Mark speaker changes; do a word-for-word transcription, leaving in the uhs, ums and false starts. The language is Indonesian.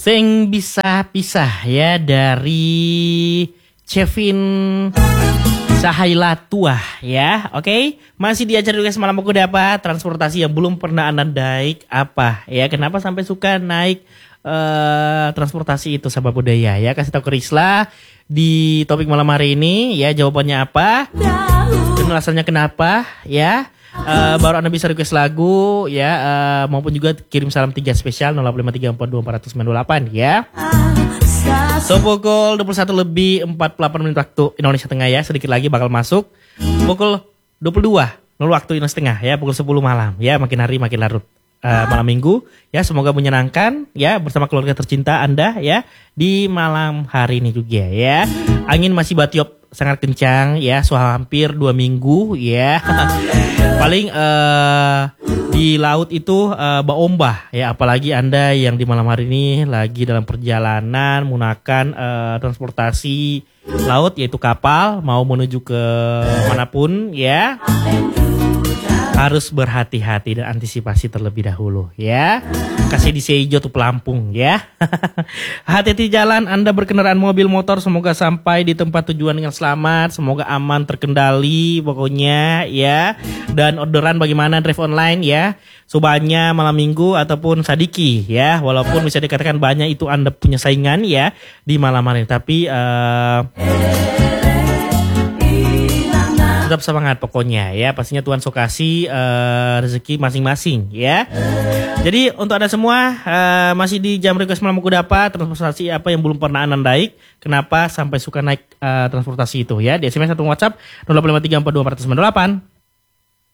Speaker 1: Sing bisa pisah ya dari Kevin Sahaila Tuah ya. Oke, okay? Masih diajar juga semalam aku dapat transportasi yang belum pernah Anda naik apa ya. Kenapa sampai suka naik uh, transportasi itu sahabat budaya ya. Kasih tahu ke Risla di topik malam hari ini ya, jawabannya apa, alasannya kenapa ya. Uh, baru Anda bisa request lagu ya, uh, maupun juga kirim salam tiga spesial nol delapan lima tiga empat dua empat sembilan delapan ya. So pukul dua puluh satu lebih empat puluh delapan menit waktu Indonesia Tengah ya, sedikit lagi bakal masuk. Pukul dua puluh dua nol waktu Indonesia Tengah ya, pukul sepuluh malam ya, makin hari makin larut. Uh, malam minggu ya, semoga menyenangkan ya bersama keluarga tercinta Anda ya di malam hari ini juga ya. Angin masih batiup sangat kencang ya, so hampir dua minggu ya. Paling uh, di laut itu uh, baombah ya, apalagi Anda yang di malam hari ini lagi dalam perjalanan menggunakan uh, transportasi laut yaitu kapal mau menuju ke manapun ya. Harus berhati-hati dan antisipasi terlebih dahulu ya. Kasih di hijau tuh pelampung ya. Hati-hati jalan Anda berkendaraan mobil motor, semoga sampai di tempat tujuan dengan selamat, semoga aman terkendali pokoknya ya. Dan orderan bagaimana drive online ya, Subahnya malam minggu ataupun Sadiki ya. Walaupun bisa dikatakan banyak itu Anda punya saingan ya di malam hari, tapi uh, tetap semangat pokoknya ya. Pastinya Tuhan sok kasih uh, rezeki masing-masing ya. Jadi untuk Anda semua uh, masih di jam request malam aku dapat transportasi apa yang belum pernah Anda naik, kenapa sampai suka naik uh, transportasi itu ya. Di S M S atau WhatsApp nol delapan lima tiga empat dua empat sembilan delapan.